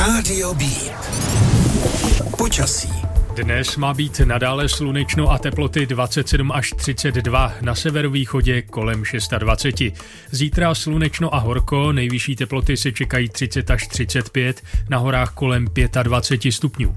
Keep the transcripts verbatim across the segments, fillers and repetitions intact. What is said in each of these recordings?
Rádio B. Počasí. Dnes má být nadále slunečno a teploty dvacet sedm až třicet dva, na severovýchodě kolem dvacet šest. Zítra slunečno a horko, nejvyšší teploty se čekají třicet až třicet pět, na horách kolem dvacet pět stupňů.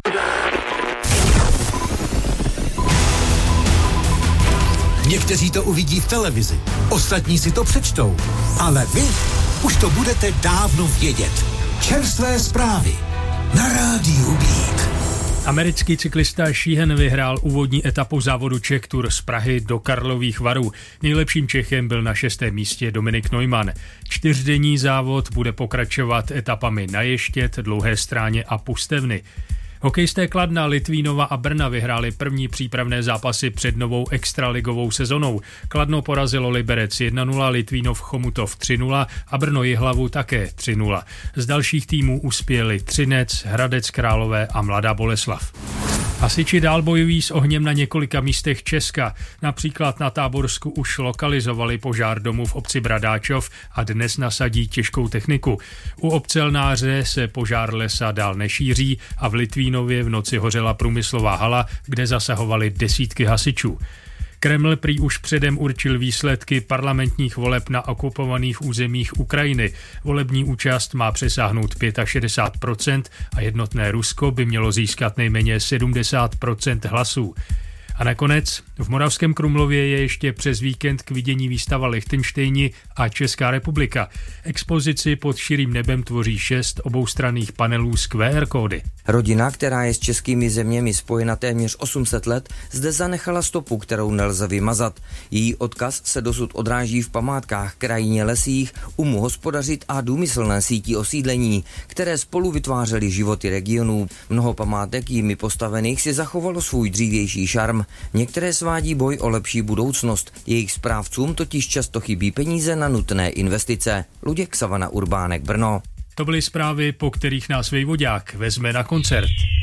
Někteří to uvidí v televizi, ostatní si to přečtou, ale vy už to budete dávno vědět. Čerstvé zprávy na Rádiu Beat. Americký cyklista Sheehan vyhrál úvodní etapu závodu Czech Tour z Prahy do Karlových Varů. Nejlepším Čechem byl na šestém místě Dominik Neumann. Čtyřdenní závod bude pokračovat etapami na Ještěd, Dlouhé Stráně a Pustevny. Hokejisté Kladna, Litvínova a Brna vyhráli první přípravné zápasy před novou extraligovou sezonou. Kladno porazilo Liberec jedna nula, Litvínov Chomutov tři nula a Brno Jihlavu také tři nula. Z dalších týmů uspěli Třinec, Hradec Králové a Mladá Boleslav. Hasiči dál bojují s ohněm na několika místech Česka. Například na Táborsku už lokalizovali požár domu v obci Bradáčov a dnes nasadí těžkou techniku. U obce Lnáře se požár lesa dál nešíří a v Litvínově v noci hořela průmyslová hala, kde zasahovali desítky hasičů. Kreml prý už předem určil výsledky parlamentních voleb na okupovaných územích Ukrajiny. Volební účast má přesáhnout šedesát pět procent a jednotné Rusko by mělo získat nejméně sedmdesát procent hlasů. A nakonec v Moravském Krumlově je ještě přes víkend k vidění výstava Lichtenštejni a Česká republika. Expozici pod širým nebem tvoří šest oboustranných panelů s Q R kódy. Rodina, která je s českými zeměmi spojena téměř osm set let, zde zanechala stopu, kterou nelze vymazat. Její odkaz se dosud odráží v památkách, krajině, lesích, umu hospodařit a důmyslné síti osídlení, které spolu vytvářely životy regionů. Mnoho památek jimi postavených si zachovalo svůj dřívější šarm. Některé svádí boj o lepší budoucnost. Jejich správcům totiž často chybí peníze na nutné investice. Luděk Savana, Urbánek, Brno. To byly zprávy, po kterých nás Vejvodák vezme na koncert.